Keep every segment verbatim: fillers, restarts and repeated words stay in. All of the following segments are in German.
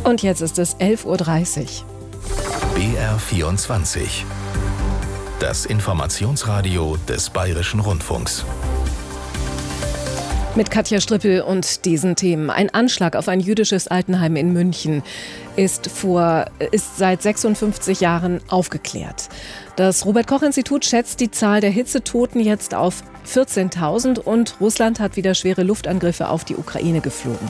Und jetzt ist es elf Uhr dreißig. B R vierundzwanzig. Das Informationsradio des Bayerischen Rundfunks. Mit Katja Strippel und diesen Themen. Ein Anschlag auf ein jüdisches Altenheim in München ist, vor, ist seit sechsundfünfzig Jahren aufgeklärt. Das Robert-Koch-Institut schätzt die Zahl der Hitzetoten jetzt auf vierzehntausend und Russland hat wieder schwere Luftangriffe auf die Ukraine geflogen.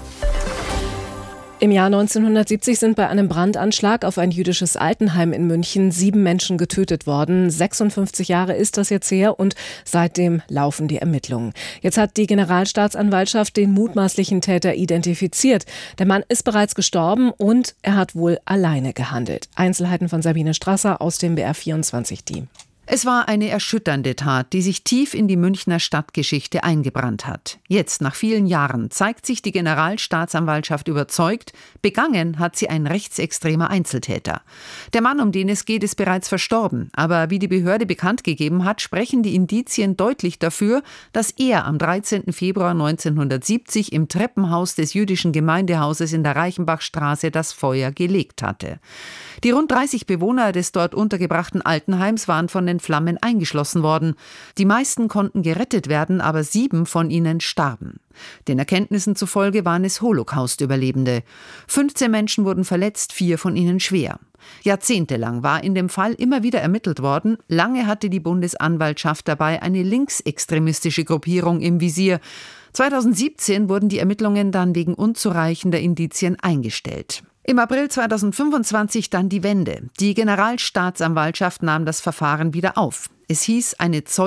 Im Jahr neunzehnhundertsiebzig sind bei einem Brandanschlag auf ein jüdisches Altenheim in München sieben Menschen getötet worden. sechsundfünfzig Jahre ist das jetzt her und seitdem laufen die Ermittlungen. Jetzt hat die Generalstaatsanwaltschaft den mutmaßlichen Täter identifiziert. Der Mann ist bereits gestorben und er hat wohl alleine gehandelt. Einzelheiten von Sabine Strasser aus dem B R vierundzwanzig-Team. Es war eine erschütternde Tat, die sich tief in die Münchner Stadtgeschichte eingebrannt hat. Jetzt, nach vielen Jahren, zeigt sich die Generalstaatsanwaltschaft überzeugt, begangen hat sie ein rechtsextremer Einzeltäter. Der Mann, um den es geht, ist bereits verstorben. Aber wie die Behörde bekannt gegeben hat, sprechen die Indizien deutlich dafür, dass er am dreizehnten Februar neunzehnhundertsiebzig im Treppenhaus des jüdischen Gemeindehauses in der Reichenbachstraße das Feuer gelegt hatte. Die rund dreißig Bewohner des dort untergebrachten Altenheims waren von den Flammen eingeschlossen worden. Die meisten konnten gerettet werden, aber sieben von ihnen starben. Den Erkenntnissen zufolge waren es Holocaust-Überlebende. fünfzehn Menschen wurden verletzt, vier von ihnen schwer. Jahrzehntelang war in dem Fall immer wieder ermittelt worden. Lange hatte die Bundesanwaltschaft dabei eine linksextremistische Gruppierung im Visier. zweitausendsiebzehn wurden die Ermittlungen dann wegen unzureichender Indizien eingestellt. Im April zweitausendfünfundzwanzig dann die Wende. Die Generalstaatsanwaltschaft nahm das Verfahren wieder auf. Es hieß, eine Zeuge